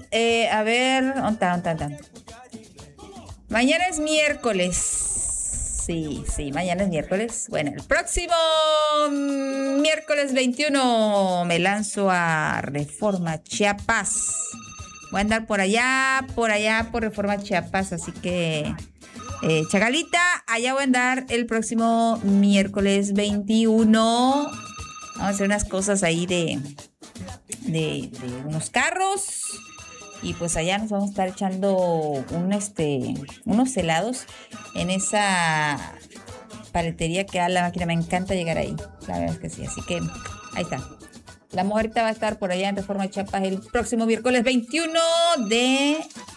a ver, ¿dónde está? Mañana es miércoles. Sí, mañana es miércoles. Bueno, el próximo miércoles 21 me lanzo a Reforma Chiapas. Voy a andar por allá, por Reforma Chiapas, así que Chagalita, allá voy a andar el próximo miércoles 21. Vamos a hacer unas cosas ahí de unos carros. Y pues allá nos vamos a estar echando unos helados en esa paletería que da la máquina. Me encanta llegar ahí. La verdad es que sí. Así que ahí está. La mujerita va a estar por allá en Reforma Chiapas el próximo miércoles 21 de